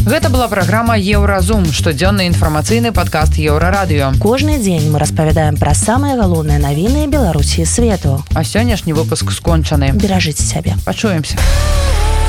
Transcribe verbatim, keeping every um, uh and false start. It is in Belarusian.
Гэта была праграма «Еўразум», штодзённы інфармацыйны падкаст Еўрарадыё. Кожны дзень мы распавядаем пра самыя галоўныя навіны Беларусі і свету. А сённяшні выпуск скончаны. Беражыце сябе. Пачуемся.